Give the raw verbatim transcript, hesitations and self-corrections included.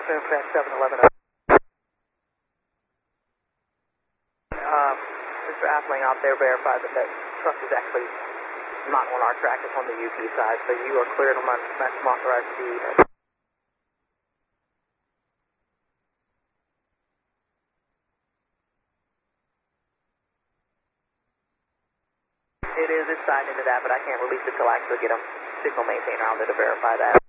Fairfax seven eleven. Uh, Mister Athling out there verified that that truck is actually not on our track, it's on the U P side, so you are cleared on maximum authorized speed. It is, it's signed into that, but I can't release it till I actually get a signal maintainer out there to verify that.